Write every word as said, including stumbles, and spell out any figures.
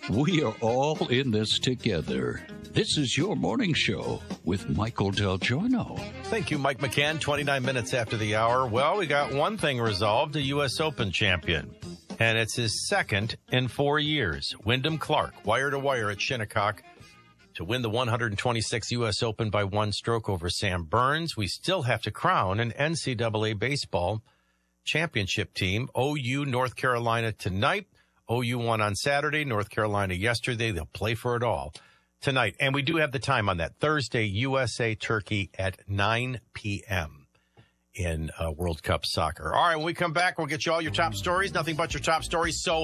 We are all in this together. This is your morning show with Michael Del Giorno. Thank you, Mike McCann. twenty-nine minutes after the hour. Well, we got one thing resolved, a U S Open champion. And it's his second in four years. Wyndham Clark, wire to wire at Shinnecock to win the one hundred twenty-sixth U S Open by one stroke over Sam Burns. We still have to crown an N C double A baseball championship team. O U, North Carolina tonight. O U won on Saturday, North Carolina yesterday. They'll play for it all tonight. And we do have the time on that. Thursday, U S A Turkey at nine p.m. in uh, World Cup soccer. All right, when we come back, we'll get you all your top stories. Nothing but your top stories. So